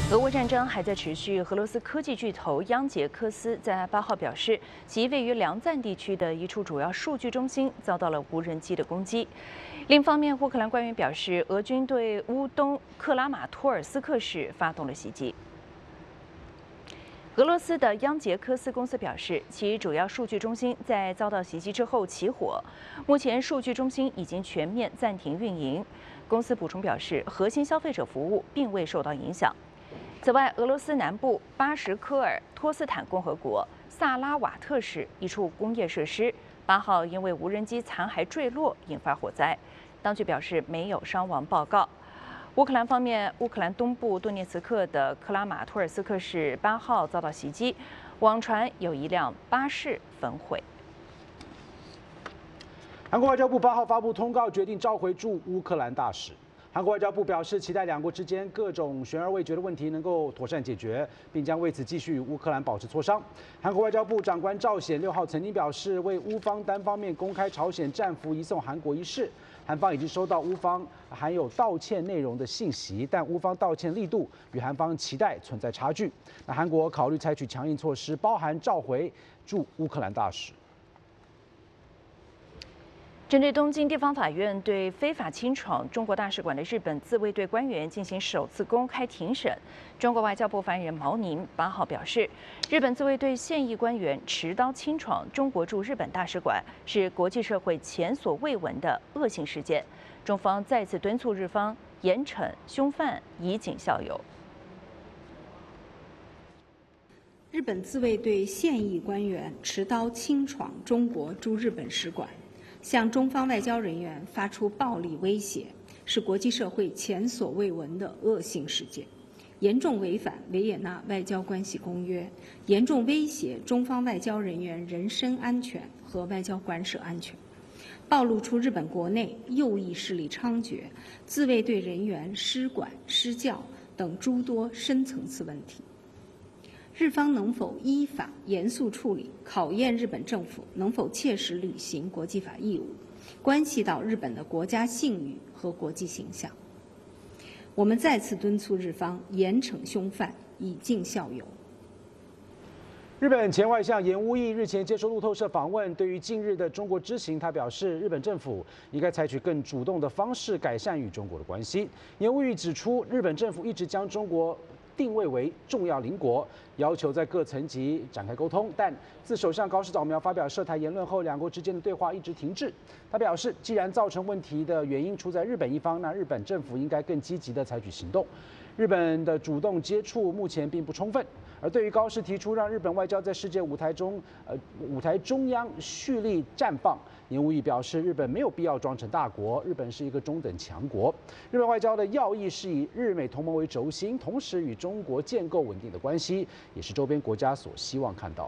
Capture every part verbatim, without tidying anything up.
俄乌战争还在持续，俄罗斯科技巨头央杰克斯在八号表示，其位于梁赞地区的一处主要数据中心遭到了无人机的攻击。另一方面，乌克兰官员表示，俄军对乌东克拉马托尔斯克市发动了袭击。俄罗斯的央杰克斯公司表示，其主要数据中心在遭到袭击之后起火，目前数据中心已经全面暂停运营。公司补充表示，核心消费者服务并未受到影响。此外，俄罗斯南部巴什科尔托斯坦共和国萨拉瓦特市一处工业设施八号因为无人机残骸坠落引发火灾，当局表示没有伤亡报告。乌克兰方面，乌克兰东部顿涅茨克的克拉马托尔斯克市八号遭到袭击，网传有一辆巴士焚毁。 韩国外交部八号发布通告，决定召回驻乌克兰大使。韩国外交部表示，期待两国之间各种悬而未决的问题能够妥善解决，并将为此继续与乌克兰保持磋商。韩国外交部长官赵显六号曾经表示，为乌方单方面公开朝鲜战俘移送韩国一事，韩方已经收到乌方含有道歉内容的信息，但乌方道歉力度与韩方期待存在差距。那韩国考虑采取强硬措施，包含召回驻乌克兰大使。 针对东京地方法院对非法侵闯中国大使馆的日本自卫队官员进行首次公开庭审，中国外交部发言人毛宁八号表示，日本自卫队现役官员持刀侵闯中国驻日本大使馆是国际社会前所未闻的恶性事件，中方再次敦促日方严惩凶犯，以儆效尤。 日本自卫队现役官员持刀侵闯中国驻日本使馆，向中方外交人员发出暴力威胁，是国际社会前所未闻的恶性事件，严重违反维也纳外交关系公约，严重威胁中方外交人员人身安全和外交馆舍安全，暴露出日本国内右翼势力猖獗、自卫队人员失管失教等诸多深层次问题。日方能否依法严肃处理，考验日本政府能否切实履行国际法义务，关系到日本的国家信誉和国际形象。我们再次敦促日方严惩凶犯，以儆效尤。 日本前外相岩屋义日前接受路透社访问，对于近日的中国之行，他表示，日本政府应该采取更主动的方式改善与中国的关系。岩屋义指出，日本政府一直将中国定位为重要邻国，要求在各层级展开沟通，但自首相高市早苗发表涉台言论后，两国之间的对话一直停滞。他表示，既然造成问题的原因出在日本一方，那日本政府应该更积极地采取行动。日本的主动接触目前并不充分，而对于高市提出让日本外交在世界舞台中，呃舞台中央蓄力绽放，岩屋义表示，日本没有必要装成大国，日本是一个中等强国。日本外交的要义是以日美同盟为轴心，同时与中国建构稳定的关系，也是周边国家所希望看到。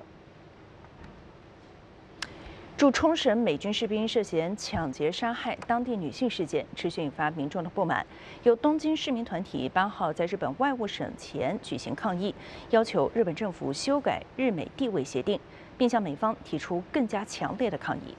驻冲绳美军士兵涉嫌抢劫杀害当地女性事件持续引发民众的不满，有东京市民团体八号在日本外务省前举行抗议，要求日本政府修改日美地位协定，并向美方提出更加强烈的抗议。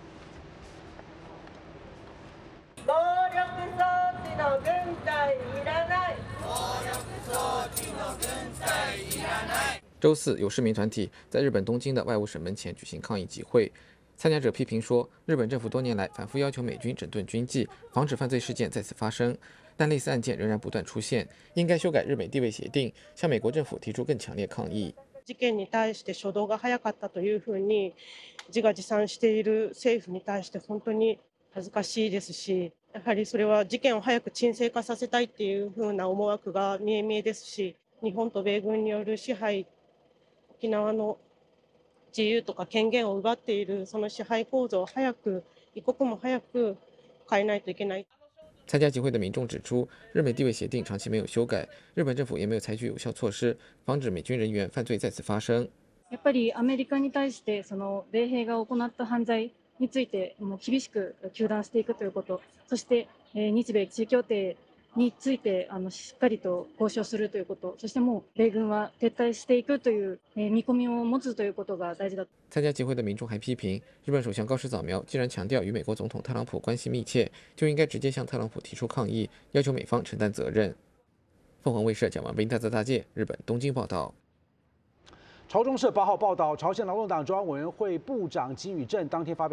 周四，有市民团体在日本东京的外务省门前举行抗议集会。参加者批评说，日本政府多年来反复要求美军整顿军纪，防止犯罪事件再次发生，但类似案件仍然不断出现，应该修改日美地位协定，向美国政府提出更強烈抗議。 事件に対して初動が早かったというふうに自画自賛している政府に対して本当に恥ずかしいですし、やはりそれは事件を早く沈静化させたいっていうふうな思惑が見え見えですし、日本と米軍による支配、沖縄の自由とか権限を奪っているその支配構造を早く一刻も早く変えないといけない。 参加集会的民众指出，日美地位协定长期没有修改，日本政府也没有采取有效措施，防止美军人员犯罪再次发生。 やっぱりアメリカに対してその米兵が行った犯罪についてもう厳しく糾弾していくということ、そして日米地位協定についてあのしっかりと交渉するということ、そしてもう米軍は撤退していくという見込みを持つということが大事だ。 参加集会的民众还批评，日本首相高市早苗既然强调与美国总统特朗普关系密切，就应该直接向特朗普提出抗议，要求美方承担责任。 凤凰卫视蒋万斌、大泽大介，日本东京报道。 朝中社八号报道，朝鲜劳动党中央委员会部长金宇镇当天发表。